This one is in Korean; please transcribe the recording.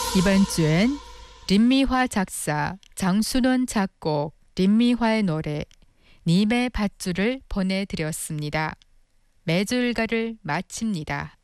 이번 주엔 린미화 작사, 장순원 작곡, 린미화의 노래 님의 밧줄을 보내드렸습니다. 매주 일과를 마칩니다.